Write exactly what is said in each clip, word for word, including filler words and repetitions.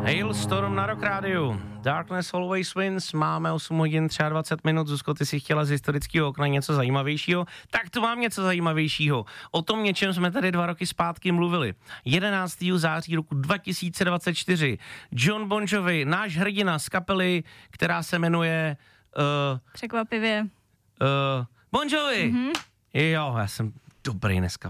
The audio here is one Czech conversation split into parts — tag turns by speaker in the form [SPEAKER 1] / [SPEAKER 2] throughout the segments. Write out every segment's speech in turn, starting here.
[SPEAKER 1] Hailstorm na Rock Rádiu. Darkness Always Wins. Máme osm hodin dvacet tři minut. Zuzko, ty si chtěla z historického okna něco zajímavějšího? Tak tu mám něco zajímavějšího. O tom něčem jsme tady dva roky zpátky mluvili. jedenáctého září roku dva tisíce dvacet čtyři. Jon Bon Jovi, náš hrdina z kapely, která se jmenuje... Uh,
[SPEAKER 2] Překvapivě.
[SPEAKER 1] Uh, Bon Jovi. Mm-hmm. Jo, já jsem dobrý dneska.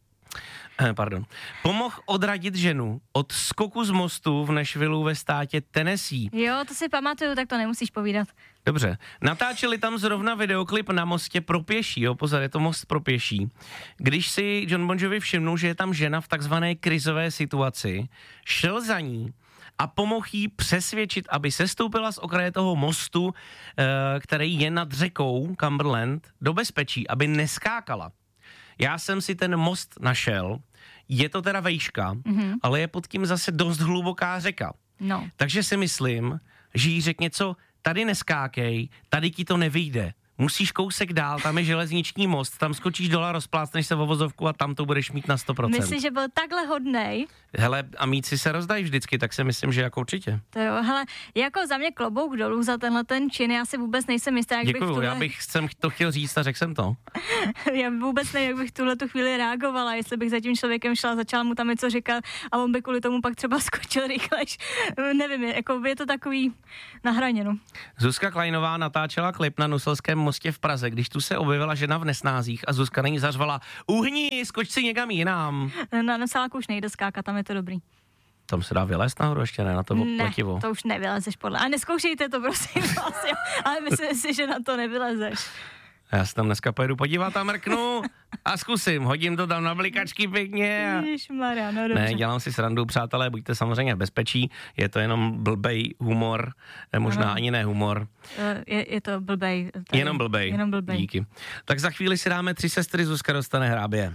[SPEAKER 1] Pardon. Pomohl odradit ženu od skoku z mostu v Nashvillu ve státě Tennessee.
[SPEAKER 2] Jo, to si pamatuju, tak to nemusíš povídat.
[SPEAKER 1] Dobře. Natáčeli tam zrovna videoklip na mostě pro pěší, jo, pozor, je to most pro pěší. Když si Jon Bon Jovi všimnul, že je tam žena v takzvané krizové situaci, šel za ní a pomohl jí přesvědčit, aby sestoupila z okraje toho mostu, který je nad řekou Cumberland, do bezpečí, aby neskákala. Já jsem si ten most našel, je to teda vejška, mm-hmm. ale je pod tím zase dost hluboká řeka.
[SPEAKER 2] No.
[SPEAKER 1] Takže si myslím, že jí řekl něco, tady neskákej, tady ti to nevyjde. Musíš kousek dál, tam je železniční most, tam skočíš dole, rozplácneš se o vozovku a tam to budeš mít na sto procent.
[SPEAKER 2] Myslíš, že byl takhle hodnej?
[SPEAKER 1] Hele, a míci se rozdají vždycky, tak si myslím, že jako určitě.
[SPEAKER 2] To jo, hele, jako za mě klobouk dolů za tenhle ten čin, já si vůbec nejsem jistá, jak
[SPEAKER 1] Děkuju,
[SPEAKER 2] bych tuhle...
[SPEAKER 1] já bych jsem to chtěl říct a řekl jsem to.
[SPEAKER 2] Já vůbec nevím, jak bych tuhle tu chvíli reagovala, jestli bych za tím člověkem šla, začala mu tam něco říkat a on by kvůli tomu pak třeba skočil rychlejš. Nevím, jako je to takový na hraně, no.
[SPEAKER 1] Zuzka Kleinová natáčela klip na Nuselském mostě v Praze, když tu se objevila žena v nesnázích a Zuzka na ní zařvala: uhni, skoč si někam jinam.
[SPEAKER 2] Na Nosáku už nejde skákat, tam je to dobrý.
[SPEAKER 1] Tam se dá vylézt nahoru ještě, ne? Na to
[SPEAKER 2] ne,
[SPEAKER 1] pletivo.
[SPEAKER 2] to už nevylezeš podle. A neskoušejte to, prosím vás, jo. Ale myslím si, že na to nevylezeš.
[SPEAKER 1] Já se tam dneska pojedu podívat a mrknu a zkusím. Hodím to tam na blikačky pěkně. A...
[SPEAKER 2] Ježišmarja, no dobře.
[SPEAKER 1] Ne, dělám si srandu, přátelé, buďte samozřejmě v bezpečí. Je to jenom blbej humor, možná ano. ani ne humor.
[SPEAKER 2] Je, je to blbej. Tady.
[SPEAKER 1] Jenom blbej.
[SPEAKER 2] Jenom blbej.
[SPEAKER 1] Díky. Tak za chvíli si dáme Tři sestry, Zuzka dostane Hrábě.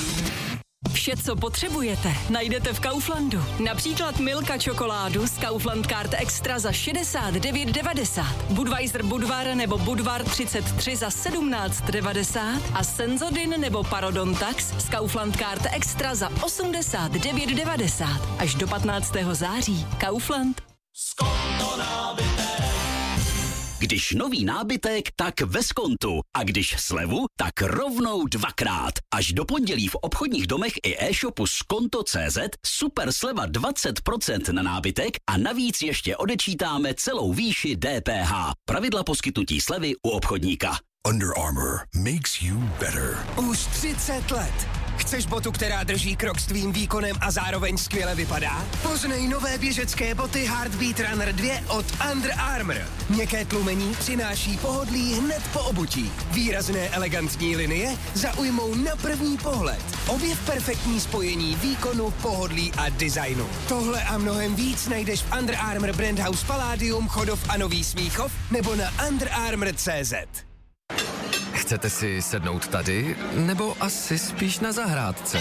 [SPEAKER 3] Vše, co potřebujete, najdete v Kauflandu. Například Milka čokoládu z Kaufland Card Extra za šedesát devět devadesát, Budweiser Budvar nebo Budvar třicet tři za sedmnáct devadesát a Senzodin nebo Parodontax z Kaufland Card Extra za osmdesát devět devadesát. Až do patnáctého září. Kaufland.
[SPEAKER 4] Skonto nábytek. Když nový nábytek, tak ve Skontu. A když slevu, tak rovnou dvakrát. Až do pondělí v obchodních domech i e-shopu skonto tečka cé zet super sleva dvacet procent na nábytek a navíc ještě odečítáme celou výši D P H. Pravidla poskytnutí slevy u obchodníka.
[SPEAKER 5] Under Armour makes you better.
[SPEAKER 6] Už třicet let. Chceš botu, která drží krok s tvým výkonem a zároveň skvěle vypadá? Poznej nové běžecké boty Heartbeat Runner dva od Under Armour. Měkké tlumení přináší pohodlí hned po obutí. Výrazné elegantní linie zaujmou na první pohled. Objev perfektní spojení výkonu, pohodlí a designu. Tohle a mnohem víc najdeš v Under Armour Brand House Palladium, Chodov a Nový Smíchov nebo na under armour tečka cé zet.
[SPEAKER 7] Chcete si sednout tady, nebo asi spíš na zahrádce?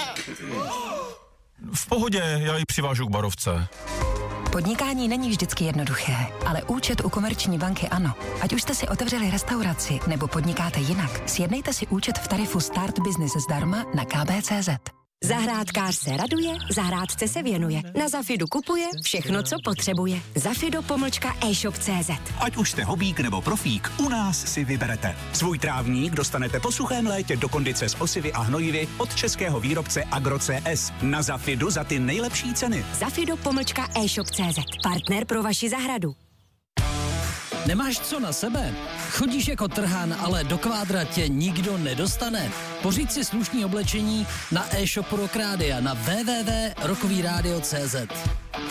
[SPEAKER 8] V pohodě, já ji přivážu k barovce.
[SPEAKER 9] Podnikání není vždycky jednoduché, ale účet u Komerční banky ano. Ať už jste si otevřeli restauraci nebo podnikáte jinak, sjednejte si účet v tarifu Start Business zdarma na k b tečka cé zet.
[SPEAKER 10] Zahrádkář se raduje, zahrádce se věnuje. Na Zafidu kupuje všechno, co potřebuje. Zafido pomlčka e-shop tečka cé zet.
[SPEAKER 11] Ať už jste hobík nebo profík, u nás si vyberete. Svůj trávník dostanete po suchém létě do kondice s osivy a hnojivy od českého výrobce Agro C S. Na Zafidu za ty nejlepší ceny.
[SPEAKER 10] Zafido pomlčka e-shop tečka cé zet. Partner pro vaši zahradu.
[SPEAKER 12] Nemáš co na sebe? Chodíš jako trhán, ale do kvádra tě nikdo nedostane. Pořiď si slušný oblečení na e-shopu Rock Rádia na w w w tečka rockový rádio tečka cé zet.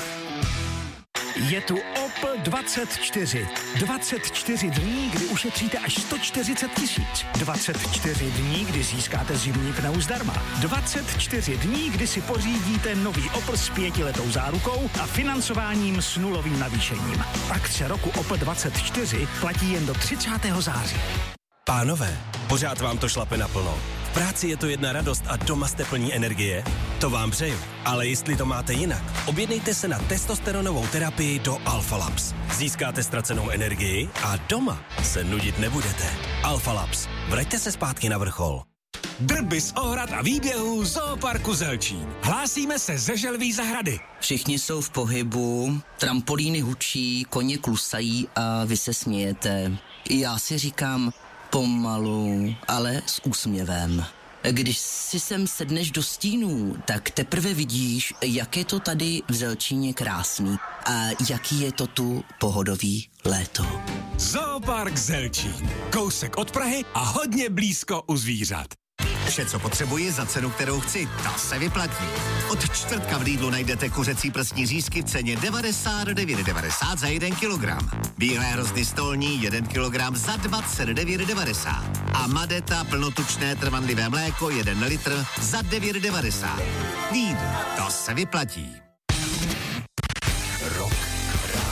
[SPEAKER 13] Je tu Opel dvacet čtyři. dvacet čtyři dní, kdy ušetříte až sto čtyřicet tisíc. dvacet čtyři dní, kdy získáte zimní pneu zdarma. dvacet čtyři dní, kdy si pořídíte nový Opel s pětiletou zárukou a financováním s nulovým navýšením. Akce roku Opel dvacet čtyři platí jen do třicátého září.
[SPEAKER 14] Pánové, pořád vám to šlape naplno. V práci je to jedna radost a doma jste plní energie? To vám přeju. Ale jestli to máte jinak, objednejte se na testosteronovou terapii do Alpha Labs. Získáte ztracenou energii a doma se nudit nebudete. Alpha Labs. Vraťte se zpátky na vrchol.
[SPEAKER 11] Drby z ohrad a výběhů Zooparku Zelčín. Hlásíme se ze Želví zahrady.
[SPEAKER 15] Všichni jsou v pohybu, trampolíny hučí, koně klusají a vy se smějete. Já si říkám pomalu, ale s úsměvem. Když si sem sedneš do stínů, tak teprve vidíš, jak je to tady v Zelčíně krásný a jaký je to tu pohodový léto.
[SPEAKER 11] Zoopark Zelčín. Kousek od Prahy a hodně blízko u zvířat.
[SPEAKER 16] Vše, co potřebuji za cenu, kterou chci, ta se vyplatí. Od čtvrtka v Lidlu najdete kuřecí prsní řízky v ceně devadesát devět devadesát za jeden kilogram. Bílé hrozny stolní jeden kilogram za dvacet devět devadesát. A Madeta plnotučné trvanlivé mléko jeden litr za devět devadesát. Lidl, to se vyplatí.